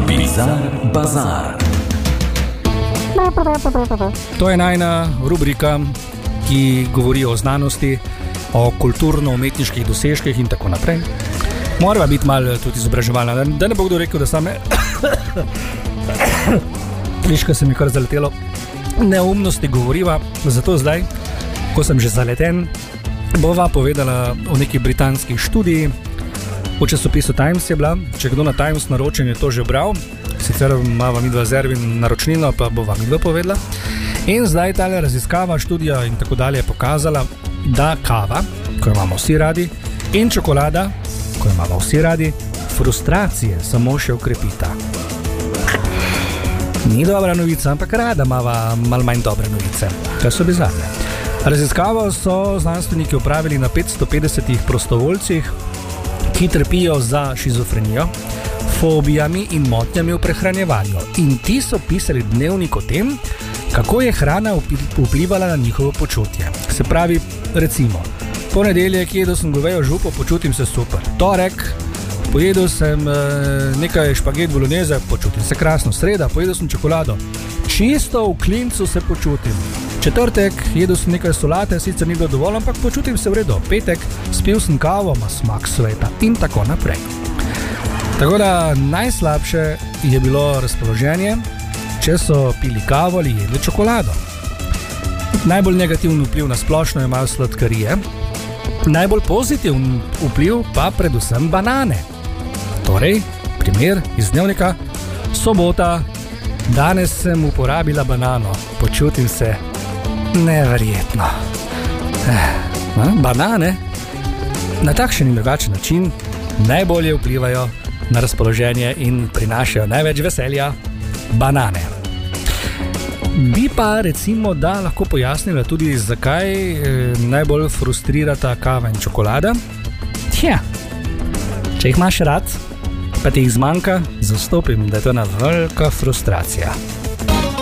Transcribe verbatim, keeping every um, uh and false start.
Bizar Bazar. To je najna rubrika, ki govori o znanosti, o kulturno-umetniških dosežkih in tako naprej. Mora biti malo tudi izobraževalna, da ne bo kdo rekel, da same Viška se mi kar zaletelo neumnosti govoriva. Zato zdaj, ko sem že zaleten, bova povedala o neki britanski študiji. V časopisu Times je bila, če kdo na Times naročen je to že bral, sicer imava midva z Ervin naročnino, pa bova midva povedala. In zdaj tale raziskava, študija in tako dalje je pokazala, da kava, ko jo imamo vsi radi, in čokolada, ko jo imamo vsi radi, frustracije samo še ukrepita. Ni dobra novica, ampak rada imava malo manj dobre novice, kaj so bizarne. Raziskavo so znanstveniki opravili na petsto petdesetih prostovoljcih, ki trpijo za šizofrenijo, fobijami in motnjami v prehranjevanju. In ti so pisali dnevnik o tem, kako je hrana vplivala na njihovo počutje. Se pravi, recimo, ponedeljek jedel sem govejo župo, počutim se super. Torek, pojedel sem e, nekaj špaget bolognese, počutim se krasno. Sreda, pojedel sem čokolado, čisto v klincu se počutim. Četrtek, jedel sem nekaj solate, sicer ni bilo dovolj, ampak počutim se v redu. Petek, spil sem kavo, ima smak sveta in tako naprej. Tako da najslabše je bilo razpoloženje, če so pili kavo ali jedli čokolado. Najbolj negativni vpliv na splošno imajo sladkarije, najbolj pozitiven vpliv pa predvsem banane. Torej, primer iz dnevnika, sobota, danes sem uporabila banano, počutim se neverjetno. Eh, banane na takšen in drugačen način najbolje vplivajo na razpoloženje in prinašajo največ veselja. Banane. Bi pa recimo da lahko pojasnila tudi, zakaj eh, najbolj frustrirata kava in čokolada. Tja, če jih imaš rad, pa ti jih zmanjka, zastopim, da je to ena velika frustracija.